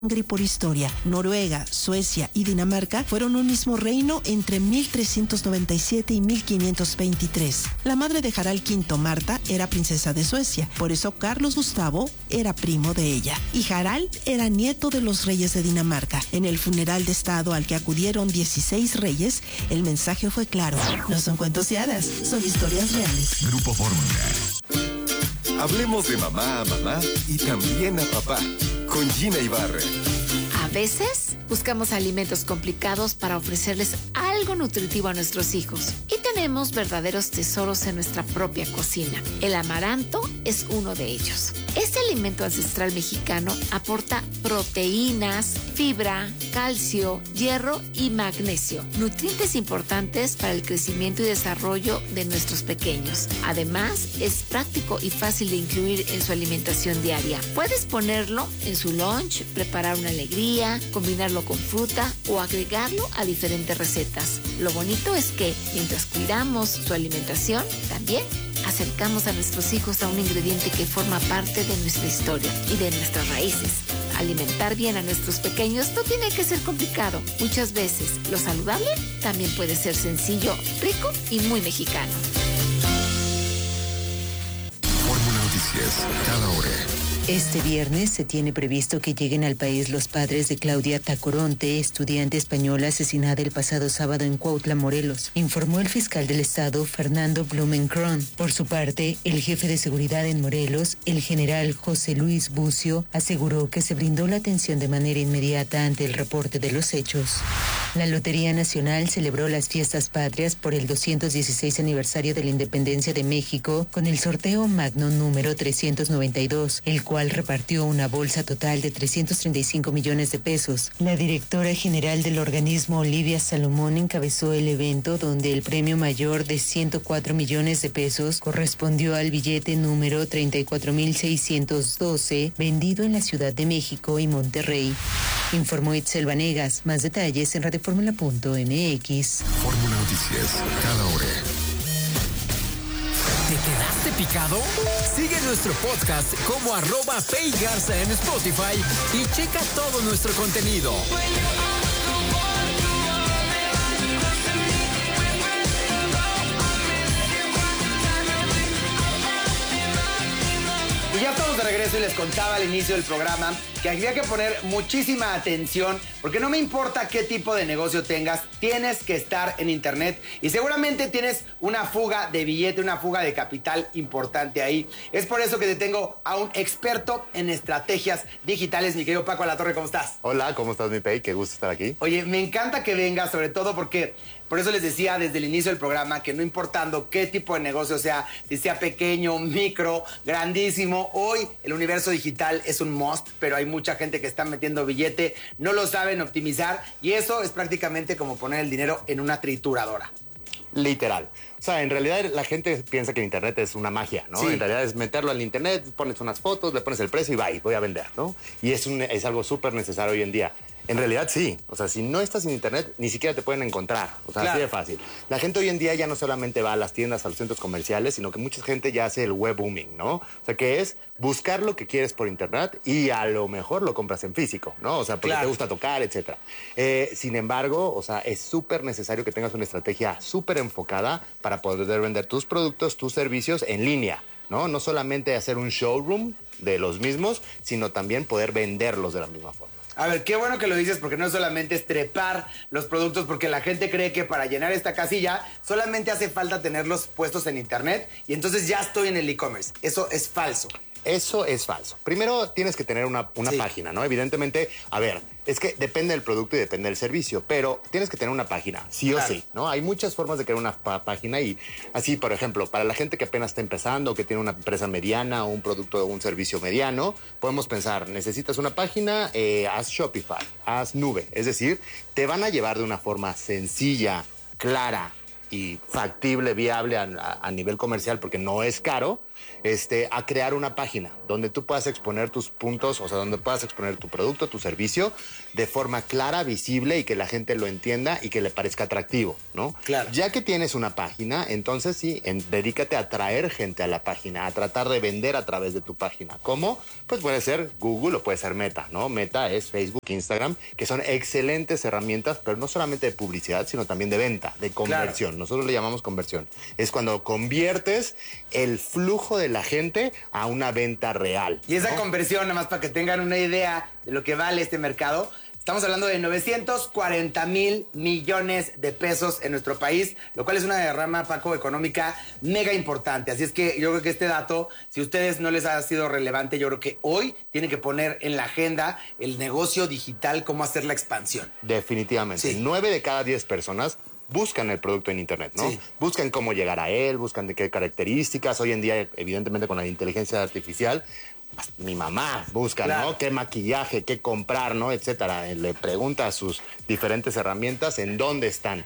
Y por historia, Noruega, Suecia y Dinamarca fueron un mismo reino entre 1397 y 1523. La madre de Harald V, Marta, era princesa de Suecia, por eso Carlos Gustavo era primo de ella. Y Harald era nieto de los reyes de Dinamarca. En el funeral de estado al que acudieron 16 reyes, el mensaje fue claro: no son cuentos de hadas, son historias reales. Grupo Fórmula. Hablemos de mamá a mamá y también a papá, con Gina Ibarra. A veces buscamos alimentos complicados para ofrecerles algo nutritivo a nuestros hijos. Y tenemos verdaderos tesoros en nuestra propia cocina. El amaranto es uno de ellos. Este alimento ancestral mexicano aporta proteínas, fibra, calcio, hierro y magnesio, nutrientes importantes para el crecimiento y desarrollo de nuestros pequeños. Además, es práctico y fácil de incluir en su alimentación diaria. Puedes ponerlo en su lunch, preparar una alegría, combinarlo con fruta o agregarlo a diferentes recetas. Lo bonito es que, mientras cuidamos su alimentación, también acercamos a nuestros hijos a un ingrediente que forma parte de nuestra historia y de nuestras raíces. Alimentar bien a nuestros pequeños no tiene que ser complicado. Muchas veces lo saludable también puede ser sencillo, rico y muy mexicano. Fórmula Noticias, cada hora. Este viernes se tiene previsto que lleguen al país los padres de Claudia Tacoronte, estudiante española asesinada el pasado sábado en Cuautla, Morelos, informó el fiscal del estado, Fernando Blumenkron. Por su parte, el jefe de seguridad en Morelos, el general José Luis Bucio, aseguró que se brindó la atención de manera inmediata ante el reporte de los hechos. La Lotería Nacional celebró las fiestas patrias por el 216 aniversario de la independencia de México con el sorteo magno número 392, el cual repartió una bolsa total de 335 millones de pesos. La directora general del organismo, Olivia Salomón, encabezó el evento donde el premio mayor de 104 millones de pesos correspondió al billete número 34.612 vendido en la Ciudad de México y Monterrey. Informó Itzel Vanegas. Más detalles en radioformula.mx. Fórmula Noticias, cada hora. ¿Te quedaste picado? Sigue nuestro podcast como @PayGarza en Spotify y checa todo nuestro contenido. Y ya estamos de regreso y les contaba al inicio del programa que había que poner muchísima atención porque no me importa qué tipo de negocio tengas, tienes que estar en internet y seguramente tienes una fuga de billete, una fuga de capital importante ahí. Es por eso que te tengo a un experto en estrategias digitales, mi querido Paco Alatorre, ¿cómo estás? Hola, ¿cómo estás, mi Pei? Qué gusto estar aquí. Oye, me encanta que vengas, sobre todo porque por eso les decía desde el inicio del programa que no importando qué tipo de negocio sea, si sea pequeño, micro, grandísimo, hoy el universo digital es un must, pero hay mucha gente que está metiendo billete, no lo saben optimizar y eso es prácticamente como poner el dinero en una trituradora. Literal. O sea, en realidad la gente piensa que internet es una magia, ¿no? Sí. En realidad es meterlo al internet, pones unas fotos, le pones el precio y voy a vender, ¿no? Y es algo súper necesario hoy en día. En realidad sí, o sea, si no estás en internet, ni siquiera te pueden encontrar, o sea, claro, así de fácil. La gente hoy en día ya no solamente va a las tiendas, a los centros comerciales, sino que mucha gente ya hace el web booming, ¿no? O sea, que es buscar lo que quieres por internet y a lo mejor lo compras en físico, ¿no? O sea, porque claro, te gusta tocar, etcétera. Sin embargo, o sea, es súper necesario que tengas una estrategia súper enfocada para poder vender tus productos, tus servicios en línea, ¿no? No solamente hacer un showroom de los mismos, sino también poder venderlos de la misma forma. A ver, qué bueno que lo dices porque no solamente es trepar los productos, porque la gente cree que para llenar esta casilla solamente hace falta tenerlos puestos en internet y entonces ya estoy en el e-commerce. Eso es falso. Eso es falso. Primero tienes que tener una Sí. página, ¿no? Evidentemente, a ver, es que depende del producto y depende del servicio, pero tienes que tener una página, sí o Claro. sí, ¿no? Hay muchas formas de crear una página y así, por ejemplo, para la gente que apenas está empezando, que tiene una empresa mediana o un producto o un servicio mediano, podemos pensar, necesitas una página, haz Shopify, haz nube, es decir, te van a llevar de una forma sencilla, clara y factible, viable a nivel comercial porque no es caro, a crear una página donde tú puedas exponer tus puntos, o sea, donde puedas exponer tu producto, tu servicio de forma clara, visible y que la gente lo entienda y que le parezca atractivo, ¿no? Claro. Ya que tienes una página, entonces sí, dedícate a atraer gente a la página, a tratar de vender a través de tu página. ¿Cómo? Pues puede ser Google o puede ser Meta, ¿no? Meta es Facebook, Instagram, que son excelentes herramientas, pero no solamente de publicidad, sino también de venta, de conversión. Claro. Nosotros le llamamos conversión. Es cuando conviertes el flujo de la gente a una venta real. Y esa conversión, nada más para que tengan una idea de lo que vale este mercado, estamos hablando de 940,000 millones de pesos en nuestro país, lo cual es una derrama, Paco, económica mega importante. Así es que yo creo que este dato, si a ustedes no les ha sido relevante, yo creo que hoy tienen que poner en la agenda el negocio digital, cómo hacer la expansión. Definitivamente. Sí. 9 de cada 10 personas buscan el producto en internet, ¿no? Sí. Buscan cómo llegar a él, buscan de qué características. Hoy en día, evidentemente, con la inteligencia artificial, mi mamá busca, claro, ¿no? Qué maquillaje, qué comprar, ¿no? Etcétera. Le pregunta a sus diferentes herramientas en dónde están.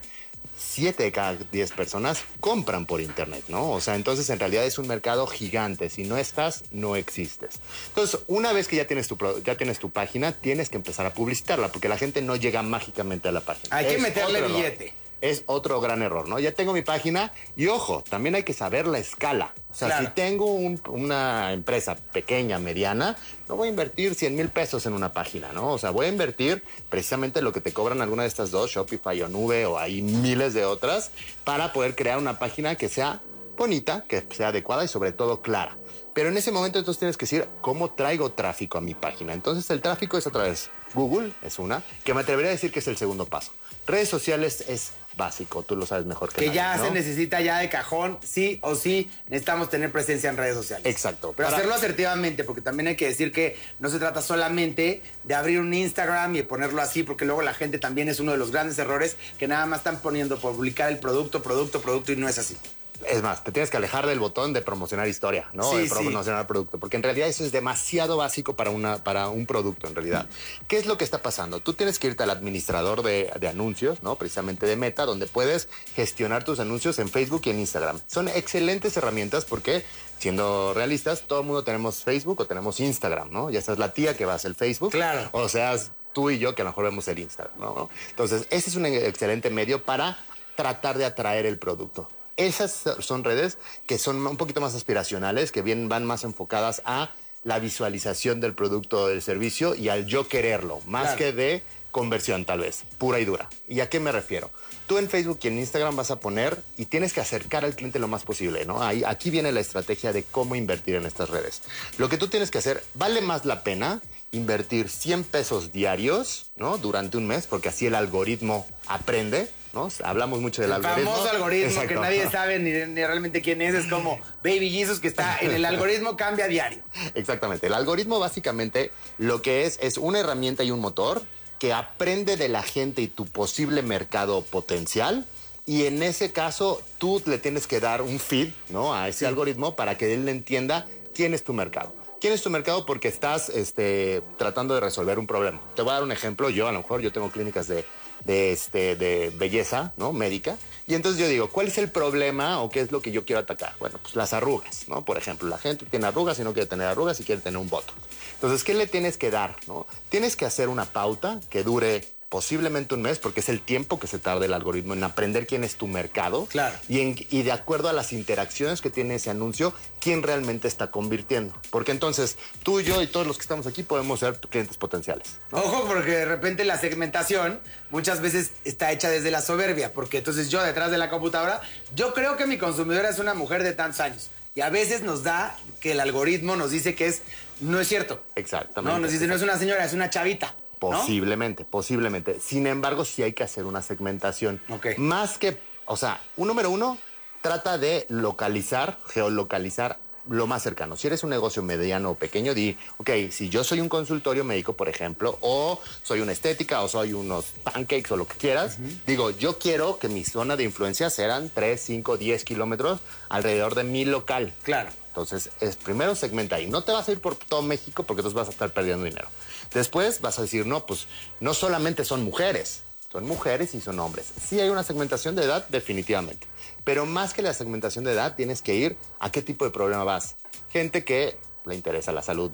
7 de cada 10 personas compran por internet, ¿no? O sea, entonces en realidad es un mercado gigante. Si no estás, no existes. Entonces, una vez que ya tienes tu página, tienes que empezar a publicitarla, porque la gente no llega mágicamente a la página. Hay que meterle billete. Es otro gran error, ¿no? Ya tengo mi página y ojo, también hay que saber la escala. O sea, claro, si tengo una empresa pequeña, mediana, no voy a invertir 100,000 pesos en una página, ¿no? O sea, voy a invertir precisamente lo que te cobran alguna de estas dos, Shopify o Nube o hay miles de otras, para poder crear una página que sea bonita, que sea adecuada y sobre todo clara. Pero en ese momento entonces tienes que decir, ¿cómo traigo tráfico a mi página? Entonces el tráfico es a través Google, es una, que me atrevería a decir que es el segundo paso. Redes sociales es básico, tú lo sabes mejor que nadie, ya, ¿no? Se necesita ya de cajón, sí o sí, necesitamos tener presencia en redes sociales. Exacto. Pero hacerlo asertivamente, porque también hay que decir que no se trata solamente de abrir un Instagram y ponerlo así, porque luego la gente también es uno de los grandes errores que nada más están poniendo por publicar el producto y no es así. Es más, te tienes que alejar del botón de promocionar historia, ¿no? Sí, de promocionar producto, porque en realidad eso es demasiado básico para un producto, en realidad. ¿Qué es lo que está pasando? Tú tienes que irte al administrador de anuncios, ¿no? Precisamente de Meta, donde puedes gestionar tus anuncios en Facebook y en Instagram. Son excelentes herramientas porque, siendo realistas, todo el mundo tenemos Facebook o tenemos Instagram, ¿no? Ya estás la tía que va a hacer el Facebook. Claro. O sea, tú y yo que a lo mejor vemos el Instagram, ¿no? Entonces, ese es un excelente medio para tratar de atraer el producto. Esas son redes que son un poquito más aspiracionales, que van más enfocadas a la visualización del producto o del servicio y al yo quererlo, más claro, que de conversión tal vez, pura y dura. ¿Y a qué me refiero? Tú en Facebook y en Instagram vas a poner y tienes que acercar al cliente lo más posible, ¿no? Aquí viene la estrategia de cómo invertir en estas redes. Lo que tú tienes que hacer, vale más la pena invertir 100 pesos diarios, ¿no? Durante un mes, porque así el algoritmo aprende, ¿no? Hablamos mucho del algoritmo. El famoso algoritmo. Exacto, que nadie sabe ni realmente quién es como Baby Jesus, que está en el algoritmo, cambia diario. Exactamente. El algoritmo básicamente lo que es una herramienta y un motor que aprende de la gente y tu posible mercado potencial. Y en ese caso, tú le tienes que dar un feed, ¿no? A ese algoritmo para que él le entienda quién es tu mercado. ¿Quién es tu mercado? Porque estás tratando de resolver un problema. Te voy a dar un ejemplo. Yo, a lo mejor, yo tengo clínicas de belleza, ¿no? Médica. Y entonces yo digo, ¿cuál es el problema o qué es lo que yo quiero atacar? Bueno, pues las arrugas, ¿no? Por ejemplo, la gente tiene arrugas y no quiere tener arrugas y quiere tener un botox. Entonces, ¿qué le tienes que dar, no? Tienes que hacer una pauta que dure posiblemente un mes, porque es el tiempo que se tarda el algoritmo en aprender quién es tu mercado. Claro. Y de acuerdo a las interacciones que tiene ese anuncio, quién realmente está convirtiendo. Porque entonces tú, yo y todos los que estamos aquí podemos ser clientes potenciales, ¿no? Ojo, porque de repente la segmentación muchas veces está hecha desde la soberbia, porque entonces yo detrás de la computadora, yo creo que mi consumidora es una mujer de tantos años. Y a veces nos da que el algoritmo nos dice que no es cierto. Exactamente. No, nos dice, no es una señora, es una chavita. Posiblemente, ¿no? Posiblemente. Sin embargo, sí hay que hacer una segmentación. Okay. Más que, o sea, número uno, trata de geolocalizar lo más cercano. Si eres un negocio mediano o pequeño, di, ok, si yo soy un consultorio médico, por ejemplo, o soy una estética, o soy unos pancakes, o lo que quieras, digo, yo quiero que mi zona de influencia sean 3, 5, 10 kilómetros alrededor de mi local. Claro. Entonces, primero segmenta ahí. No te vas a ir por todo México porque entonces vas a estar perdiendo dinero. Después vas a decir, no, pues no solamente son mujeres. son mujeres y son hombres. Sí hay una segmentación de edad, definitivamente. Pero más que la segmentación de edad, tienes que ir a qué tipo de problema vas. Gente que le interesa la salud,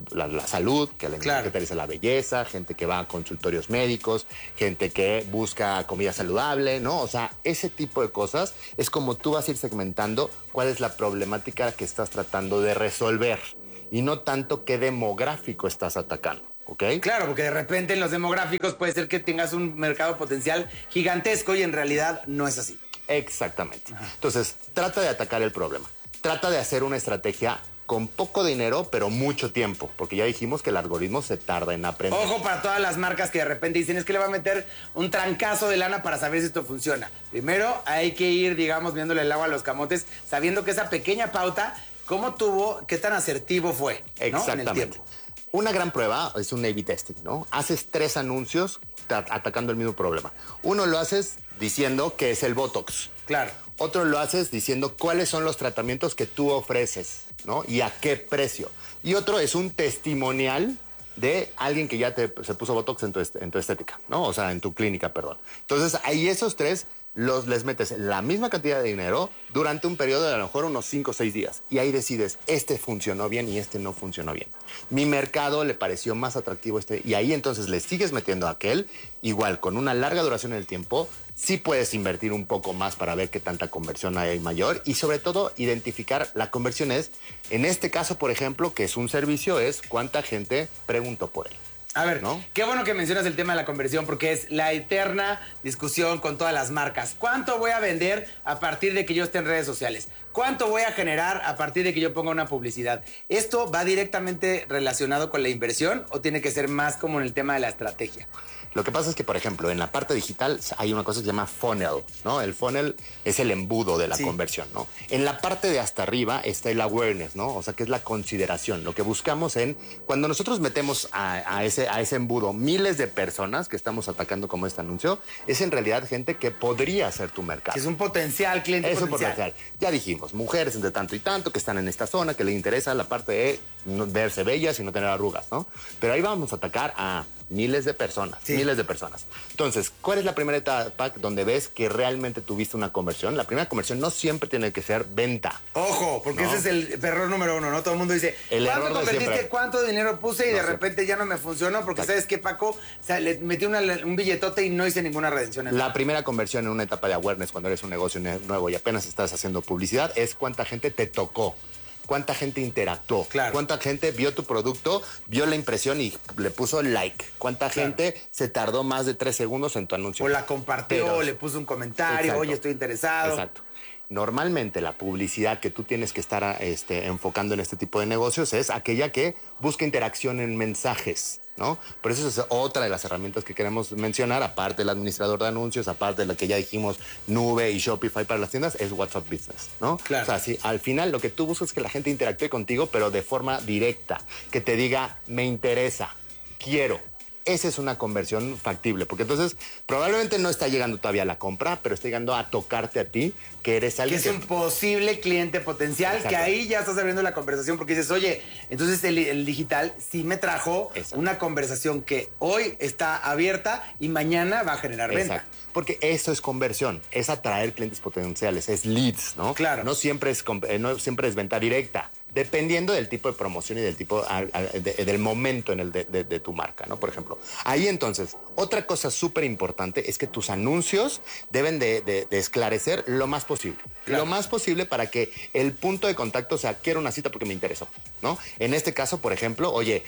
que le interesa la belleza, gente que va a consultorios médicos, gente que busca comida saludable, ¿no? O sea, ese tipo de cosas es como tú vas a ir segmentando cuál es la problemática que estás tratando de resolver y no tanto qué demográfico estás atacando. ¿Okay? Claro, porque de repente en los demográficos puede ser que tengas un mercado potencial gigantesco y en realidad no es así. Exactamente. Ajá. Entonces, trata de atacar el problema. Trata de hacer una estrategia con poco dinero, pero mucho tiempo, porque ya dijimos que el algoritmo se tarda en aprender. Ojo para todas las marcas que de repente dicen, es que le va a meter un trancazo de lana para saber si esto funciona. Primero hay que ir, digamos, viéndole el agua a los camotes, sabiendo que esa pequeña pauta, cómo tuvo, qué tan asertivo fue, ¿no? Exactamente. En el tiempo. Una gran prueba es un A/B testing, ¿no? Haces 3 anuncios atacando el mismo problema. Uno lo haces diciendo que es el Botox. Claro. Otro lo haces diciendo cuáles son los tratamientos que tú ofreces, ¿no? Y a qué precio. Y otro es un testimonial de alguien que ya se puso Botox en tu estética, ¿no? O sea, en tu clínica, perdón. Entonces, ahí esos 3 les metes la misma cantidad de dinero durante un periodo de a lo mejor unos 5 o 6 días. Y ahí decides, este funcionó bien y este no funcionó bien. Mi mercado le pareció más atractivo y ahí entonces le sigues metiendo a aquel, igual con una larga duración en el tiempo, sí puedes invertir un poco más para ver qué tanta conversión hay mayor y sobre todo identificar la conversión es, en este caso, por ejemplo, que es un servicio, es cuánta gente preguntó por él. A ver, ¿no? Qué bueno que mencionas el tema de la conversión porque es la eterna discusión con todas las marcas. ¿Cuánto voy a vender a partir de que yo esté en redes sociales? ¿Cuánto voy a generar a partir de que yo ponga una publicidad? ¿Esto va directamente relacionado con la inversión o tiene que ser más como en el tema de la estrategia? Lo que pasa es que, por ejemplo, en la parte digital hay una cosa que se llama funnel, ¿no? El funnel es el embudo de la conversión, ¿no? En la parte de hasta arriba está el awareness, ¿no? O sea, que es la consideración. Lo que buscamos cuando nosotros metemos a ese embudo miles de personas que estamos atacando como este anuncio, es en realidad gente que podría ser tu mercado. Es un potencial cliente es potencial. Un potencial. Ya dijimos, mujeres entre tanto y tanto que están en esta zona, que les interesa la parte de verse bellas y no tener arrugas, ¿no? Pero ahí vamos a atacar a miles de personas, miles de personas. Entonces, ¿cuál es la primera etapa donde ves que realmente tuviste una conversión? La primera conversión no siempre tiene que ser venta. Ojo, porque ese es el error número 1, ¿no? Todo el mundo dice, ¿cuánto convertiste? ¿Cuánto dinero puse? Y de repente ya no me funcionó porque, ¿sabes qué, Paco? O sea, le metí un billetote y no hice ninguna redención. La primera conversión en una etapa de awareness, cuando eres un negocio nuevo y apenas estás haciendo publicidad, es cuánta gente te tocó. Cuánta gente interactuó, cuánta gente vio tu producto, vio la impresión y le puso like, cuánta gente se tardó más de 3 segundos en tu anuncio. O la compartió, o le puso un comentario, oye, estoy interesado. Exacto. Normalmente la publicidad que tú tienes que estar enfocando en este tipo de negocios es aquella que busca interacción en mensajes, ¿no? Por eso es otra de las herramientas que queremos mencionar, aparte del administrador de anuncios, aparte de la que ya dijimos, Nube y Shopify para las tiendas, es WhatsApp Business, ¿no? Claro. O sea, si al final lo que tú buscas es que la gente interactúe contigo, pero de forma directa, que te diga, me interesa, quiero. Esa es una conversión factible, porque entonces probablemente no está llegando todavía a la compra, pero está llegando a tocarte a ti, que eres alguien que es un posible cliente potencial. Exacto. Que ahí ya estás abriendo la conversación porque dices, oye, entonces el digital sí me trajo una conversación que hoy está abierta y mañana va a generar venta. Exacto. Porque eso es conversión, es atraer clientes potenciales, es leads, ¿no? Claro. No siempre es venta directa. Dependiendo del tipo de promoción y del tipo del momento en el de tu marca, ¿no? Por ejemplo, ahí entonces, otra cosa súper importante es que tus anuncios deben de esclarecer lo más posible. Claro. Lo más posible para que el punto de contacto sea, quiero una cita porque me interesó, ¿no? En este caso, por ejemplo, oye,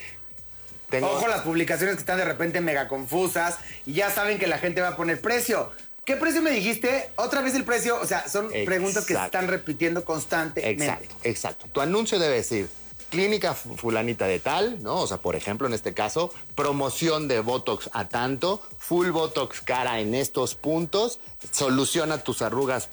ojo las publicaciones que están de repente mega confusas y ya saben que la gente va a poner precio. ¿Qué precio me dijiste? ¿Otra vez el precio? O sea, son preguntas que se están repitiendo constantemente. Exacto. Tu anuncio debe decir, clínica fulanita de tal, ¿no? O sea, por ejemplo, en este caso, promoción de Botox a tanto, full Botox cara en estos puntos, soluciona tus arrugas,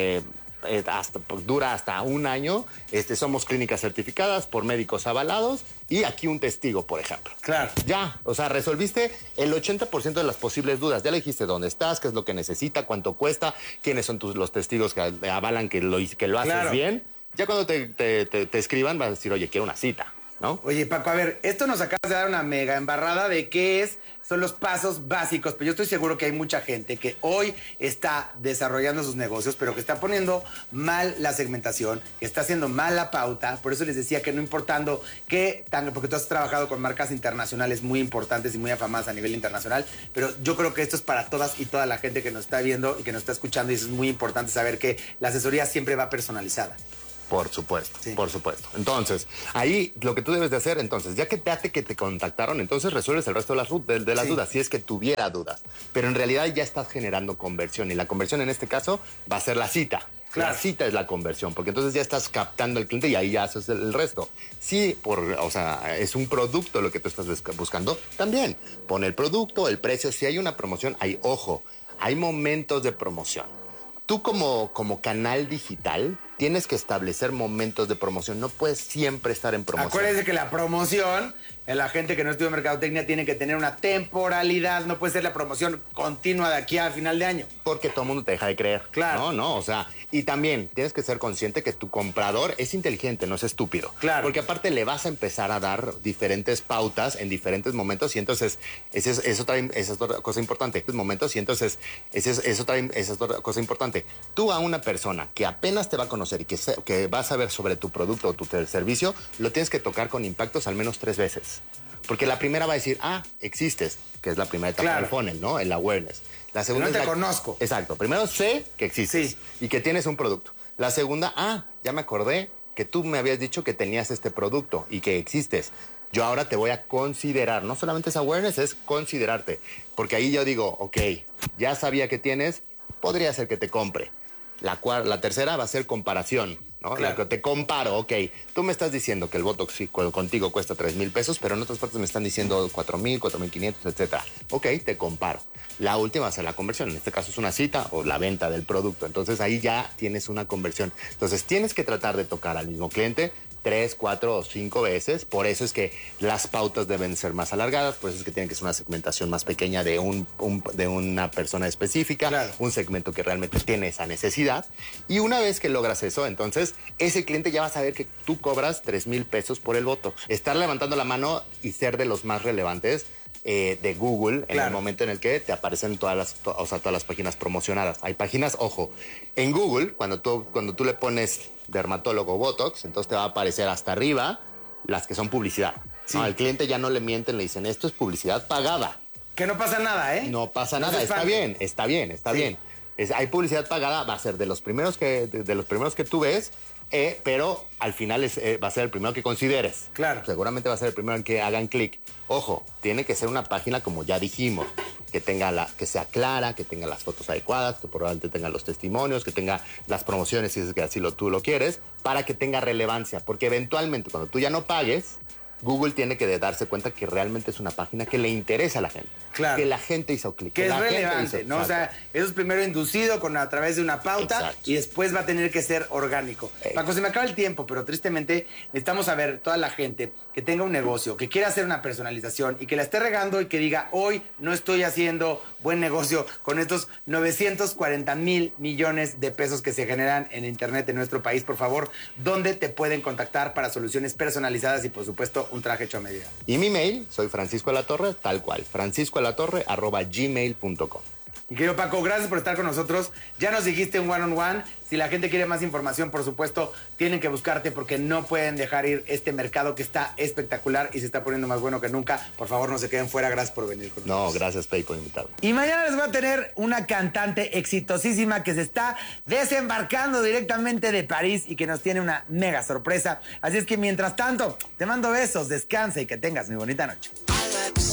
dura hasta 1 año, somos clínicas certificadas por médicos avalados y aquí un testigo, por ejemplo. Claro. Ya, o sea, resolviste el 80% de las posibles dudas. Ya le dijiste dónde estás, qué es lo que necesita, cuánto cuesta, quiénes son los testigos que avalan que lo haces bien. Ya cuando te escriban vas a decir, oye, quiero una cita. ¿no? Oye, Paco, a ver, esto nos acabas de dar una mega embarrada de qué son los pasos básicos, pero yo estoy seguro que hay mucha gente que hoy está desarrollando sus negocios, pero que está poniendo mal la segmentación, que está haciendo mal la pauta. Por eso les decía que no importando porque tú has trabajado con marcas internacionales muy importantes y muy afamadas a nivel internacional, pero yo creo que esto es para todas y toda la gente que nos está viendo y que nos está escuchando, y eso es muy importante saber que la asesoría siempre va personalizada. Por supuesto, sí. Por supuesto. Entonces, ahí lo que tú debes de hacer, entonces, ya que te contactaron, entonces resuelves el resto de las dudas, si es que tuviera dudas. Pero en realidad ya estás generando conversión, y la conversión en este caso va a ser la cita. Claro. La cita es la conversión, porque entonces ya estás captando al cliente y ahí ya haces el resto. Si es un producto lo que tú estás buscando, también pon el producto, el precio. Si hay una promoción, hay momentos de promoción. Tú como canal digital tienes que establecer momentos de promoción. No puedes siempre estar en promoción. Acuérdense que la promoción, la gente que no estudia mercadotecnia tiene que tener una temporalidad. No puede ser la promoción continua de aquí a final de año. Porque todo el mundo te deja de creer. Claro. No, y también tienes que ser consciente que tu comprador es inteligente, no es estúpido. Claro. Porque aparte le vas a empezar a dar diferentes pautas en diferentes momentos, y entonces esa es otra cosa importante. Momentos, y entonces esa es otra cosa importante. Tú a una persona que apenas te va a conocer y que va a saber sobre tu producto o tu servicio, lo tienes que tocar con impactos al menos 3 veces. Porque la primera va a decir, existes, que es la primera etapa del funnel, ¿no? El awareness. La segunda no te conozco. Exacto. Primero sé que existes y que tienes un producto. La segunda, ya me acordé que tú me habías dicho que tenías este producto y que existes. Yo ahora te voy a considerar. No solamente es awareness, es considerarte. Porque ahí yo digo, ok, ya sabía que tienes, podría ser que te compre. La tercera va a ser comparación, ¿no? Claro. La que te comparo, ok, tú me estás diciendo que el Botox contigo cuesta 3,000 pesos, pero en otras partes me están diciendo 4,000, 4,500, etcétera. Ok, te comparo. La última va a ser la conversión. En este caso es una cita o la venta del producto. Entonces ahí ya tienes una conversión. Entonces tienes que tratar de tocar al mismo cliente 3, 4 o 5 veces. Por eso es que las pautas deben ser más alargadas, por eso es que tiene que ser una segmentación más pequeña de una persona específica, claro. Un segmento que realmente tiene esa necesidad. Y una vez que logras eso, entonces ese cliente ya va a saber que tú cobras 3,000 pesos por el Botox. Estar levantando la mano y ser de los más relevantes de Google, claro. En el momento en el que te aparecen todas las páginas promocionadas. Hay páginas, ojo, en Google, cuando tú le pones dermatólogo Botox, entonces te va a aparecer hasta arriba las que son publicidad. Sí. No, al cliente ya no le mienten, le dicen, esto es publicidad pagada. Que no pasa nada, ¿eh? No pasa nada, está bien. Hay publicidad pagada, va a ser de los primeros que tú ves, pero al final va a ser el primero que consideres. Claro. Seguramente va a ser el primero en que hagan clic. Ojo, tiene que ser una página, como ya dijimos, que sea clara, que tenga las fotos adecuadas, que probablemente tenga los testimonios, que tenga las promociones, si es que así tú lo quieres, para que tenga relevancia. Porque eventualmente, cuando tú ya no pagues, Google tiene que darse cuenta que realmente es una página que le interesa a la gente. Claro. Que la gente hizo clic. Que es relevante, ¿no? O sea, eso es primero inducido a través de una pauta. Exacto. Y después va a tener que ser orgánico. Paco, se me acaba el tiempo, pero tristemente necesitamos saber toda la gente que tenga un negocio, que quiera hacer una personalización y que la esté regando y que diga, hoy no estoy haciendo buen negocio con estos 940,000 millones de pesos que se generan en internet en nuestro país. Por favor, ¿dónde te pueden contactar para soluciones personalizadas y, por supuesto, un traje hecho a medida? Y mi mail, soy Francisco de la Torre, tal cual, franciscolatorre@gmail.com. Y querido Paco, gracias por estar con nosotros. Ya nos dijiste un one-on-one. Si la gente quiere más información, por supuesto, tienen que buscarte porque no pueden dejar ir este mercado que está espectacular y se está poniendo más bueno que nunca. Por favor, no se queden fuera. Gracias por venir con nosotros. No, gracias, Pei, por invitarme. Y mañana les voy a tener una cantante exitosísima que se está desembarcando directamente de París y que nos tiene una mega sorpresa. Así es que, mientras tanto, te mando besos, descansa y que tengas muy bonita noche.